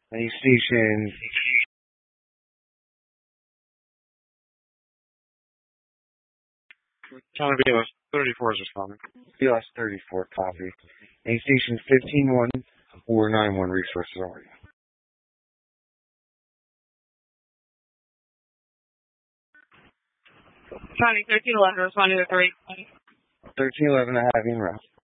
Any station. Trying to be BLS 34 is responding. BLS 34, copy. Any station 15-1 or 9-1 resources already. County 1311, responding to 3. 1311, I have you in route.